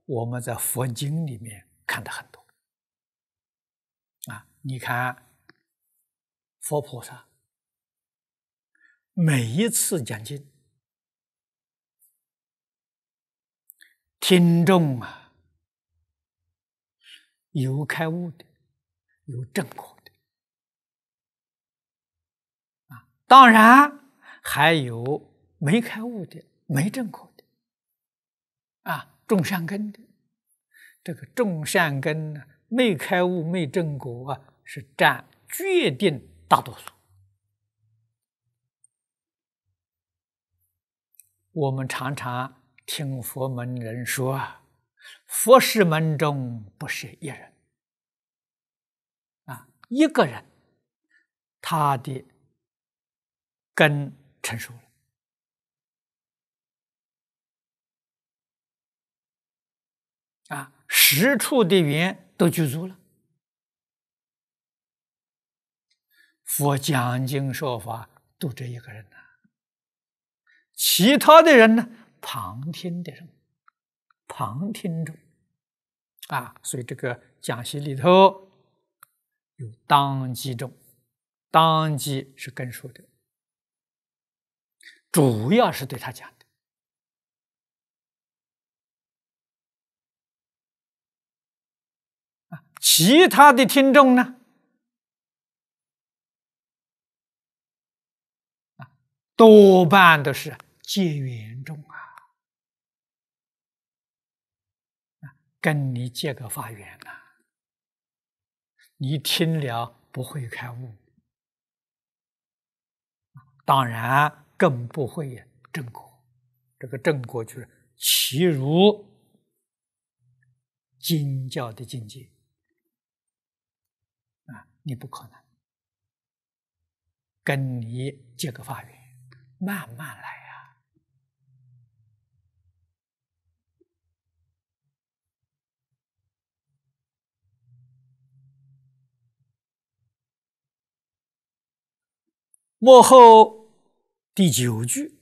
我们在佛经里面看的很多啊。你看佛菩萨每一次讲经，听众啊，有开悟的，有证果的啊，当然还有没开悟的、没证果的啊，种善根的。这个种善根呢，没开悟、没证果啊，是占决定大多数。我们常常听佛门人说啊，佛事门中不是一人啊，一个人他的根成熟了啊，十处的缘都具足了。佛讲经说法都这一个人呐，其他的人呢，旁听的人，旁听众啊，所以这个讲习里头有当机众，当机是根熟的，主要是对他讲的啊，其他的听众呢，多半都是结缘众啊，跟你结个法缘呐，你听了不会开悟，当然更不会证果。这个证果就是其如经教的境界啊，你不可能跟你结个法缘，慢慢来呀。末后第9句，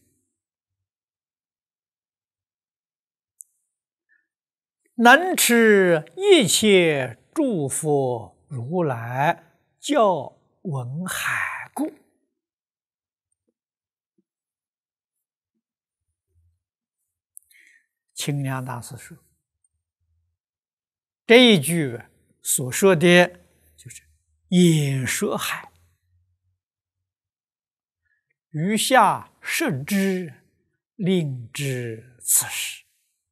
能持一切诸佛如来教闻海故。清凉大师说，这一句所说的就是演说海，余下摄之，令知此事。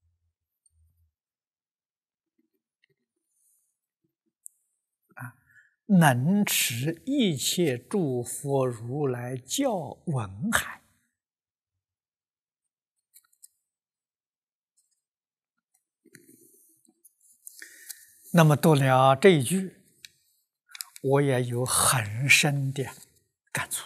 能持一切诸佛如来教闻海。那么读了这一句，我也有很深的感触。